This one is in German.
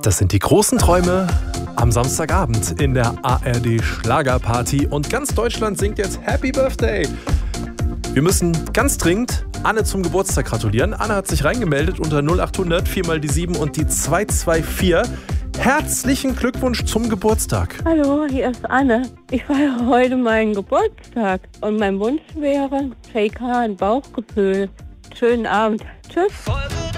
Das sind die großen Träume am Samstagabend in der ARD Schlagerparty und ganz Deutschland singt jetzt Happy Birthday. Wir müssen ganz dringend Anne zum Geburtstag gratulieren. Anne hat sich reingemeldet unter 0800 4 mal die 7 und die 224. Herzlichen Glückwunsch zum Geburtstag. Hallo, hier ist Anne. Ich feiere heute meinen Geburtstag und mein Wunsch wäre, JK ein Bauchgefühl. Schönen Abend. Tschüss.